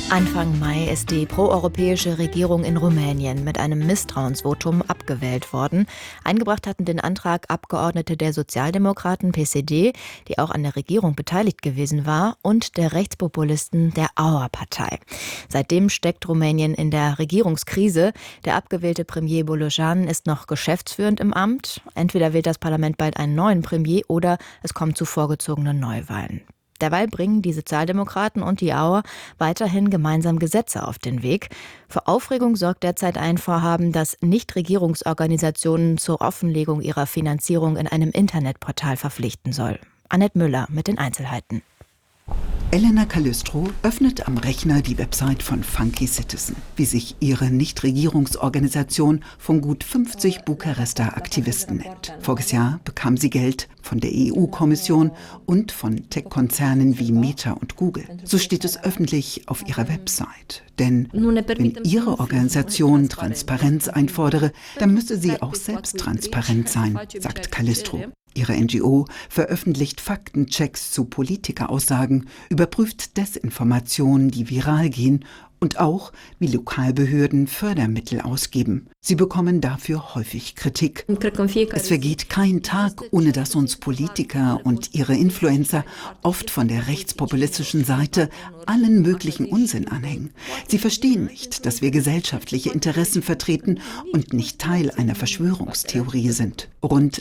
Anfang Mai ist die proeuropäische Regierung in Rumänien mit einem Misstrauensvotum abgewählt worden. Eingebracht hatten den Antrag Abgeordnete der Sozialdemokraten PSD, die auch an der Regierung beteiligt gewesen war, und der Rechtspopulisten der Auer-Partei. Seitdem steckt Rumänien in der Regierungskrise. Der abgewählte Premier Bolojan ist noch geschäftsführend im Amt. Entweder wählt das Parlament bald einen neuen Premier oder es kommt zu vorgezogenen Neuwahlen. Derweil bringen die Sozialdemokraten und die Auer weiterhin gemeinsam Gesetze auf den Weg. Für Aufregung sorgt derzeit ein Vorhaben, das Nichtregierungsorganisationen zur Offenlegung ihrer Finanzierung in einem Internetportal verpflichten soll. Annette Müller mit den Einzelheiten. Elena Calistro öffnet am Rechner die Website von Funky Citizen, wie sich ihre Nichtregierungsorganisation von gut 50 Bukarester Aktivisten nennt. Voriges Jahr bekam sie Geld von der EU-Kommission und von Tech-Konzernen wie Meta und Google. So steht es öffentlich auf ihrer Website. Denn wenn ihre Organisation Transparenz einfordere, dann müsse sie auch selbst transparent sein, sagt Calistro. Ihre NGO veröffentlicht Faktenchecks zu Politikeraussagen, überprüft Desinformationen, die viral gehen, und auch, wie Lokalbehörden Fördermittel ausgeben. Sie bekommen dafür häufig Kritik. Es vergeht kein Tag, ohne dass uns Politiker und ihre Influencer oft von der rechtspopulistischen Seite allen möglichen Unsinn anhängen. Sie verstehen nicht, dass wir gesellschaftliche Interessen vertreten und nicht Teil einer Verschwörungstheorie sind. Rund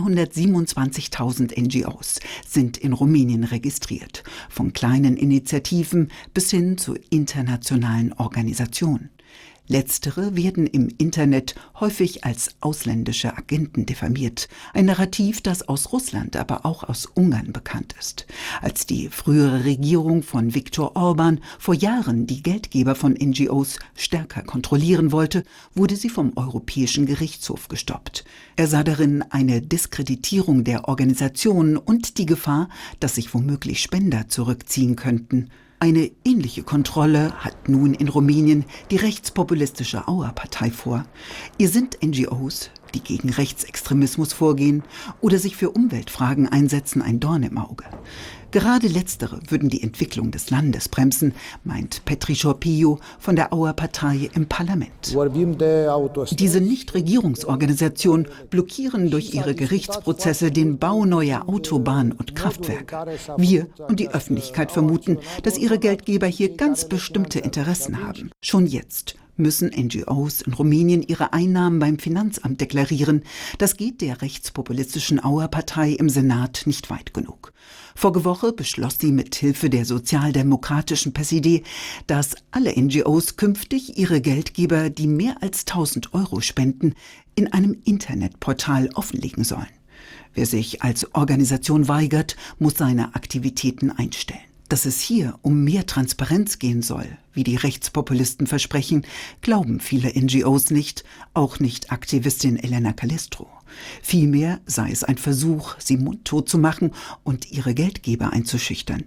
127.000 NGOs sind in Rumänien registriert, von kleinen Initiativen bis hin zu internationalen Organisationen. Letztere werden im Internet häufig als ausländische Agenten diffamiert. Ein Narrativ, das aus Russland, aber auch aus Ungarn bekannt ist. Als die frühere Regierung von Viktor Orbán vor Jahren die Geldgeber von NGOs stärker kontrollieren wollte, wurde sie vom Europäischen Gerichtshof gestoppt. Er sah darin eine Diskreditierung der Organisation und die Gefahr, dass sich womöglich Spender zurückziehen könnten. Eine ähnliche Kontrolle hat nun in Rumänien die rechtspopulistische Auer-Partei vor. Ihr sind NGOs, die gegen Rechtsextremismus vorgehen oder sich für Umweltfragen einsetzen, ein Dorn im Auge. Gerade letztere würden die Entwicklung des Landes bremsen, meint Petri Șorpiu von der Auer-Partei im Parlament. Diese Nichtregierungsorganisationen blockieren durch ihre Gerichtsprozesse den Bau neuer Autobahnen und Kraftwerke. Wir und die Öffentlichkeit vermuten, dass ihre Geldgeber hier ganz bestimmte Interessen haben. Schon jetzt müssen NGOs in Rumänien ihre Einnahmen beim Finanzamt deklarieren. Das geht der rechtspopulistischen Auer-Partei im Senat nicht weit genug. Vorige Woche beschloss sie mit Hilfe der sozialdemokratischen PSD, dass alle NGOs künftig ihre Geldgeber, die mehr als 1.000 Euro spenden, in einem Internetportal offenlegen sollen. Wer sich als Organisation weigert, muss seine Aktivitäten einstellen. Dass es hier um mehr Transparenz gehen soll, wie die Rechtspopulisten versprechen, glauben viele NGOs nicht, auch nicht Aktivistin Elena Calistro. Vielmehr sei es ein Versuch, sie mundtot zu machen und ihre Geldgeber einzuschüchtern.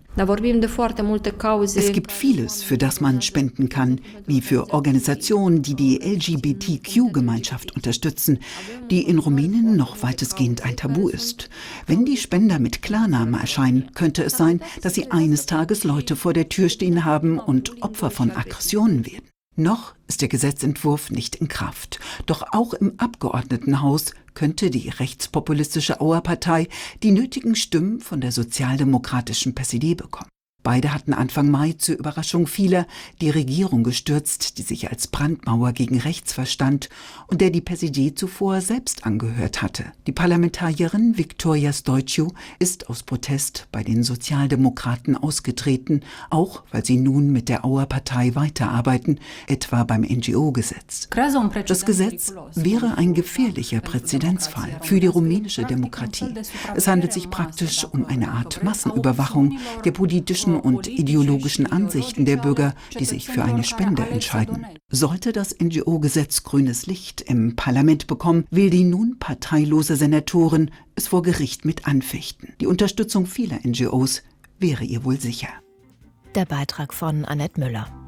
Es gibt vieles, für das man spenden kann, wie für Organisationen, die die LGBTQ-Gemeinschaft unterstützen, die in Rumänien noch weitestgehend ein Tabu ist. Wenn die Spender mit Klarnamen erscheinen, könnte es sein, dass sie eines Tages Leute vor der Tür stehen haben und Opfer von Aggressionen werden. Noch ist der Gesetzentwurf nicht in Kraft. Doch auch im Abgeordnetenhaus könnte die rechtspopulistische Auer-Partei die nötigen Stimmen von der sozialdemokratischen PSD bekommen. Beide hatten Anfang Mai zur Überraschung vieler die Regierung gestürzt, die sich als Brandmauer gegen rechts verstand und der die PSD zuvor selbst angehört hatte. Die Parlamentarierin Victoria Stoițiu ist aus Protest bei den Sozialdemokraten ausgetreten, auch weil sie nun mit der Auer-Partei weiterarbeiten, etwa beim NGO-Gesetz. Das Gesetz wäre ein gefährlicher Präzedenzfall für die rumänische Demokratie. Es handelt sich praktisch um eine Art Massenüberwachung der politischen und ideologischen Ansichten der Bürger, die sich für eine Spende entscheiden. Sollte das NGO-Gesetz grünes Licht im Parlament bekommen, will die nun parteilose Senatorin es vor Gericht mit anfechten. Die Unterstützung vieler NGOs wäre ihr wohl sicher. Der Beitrag von Annette Müller.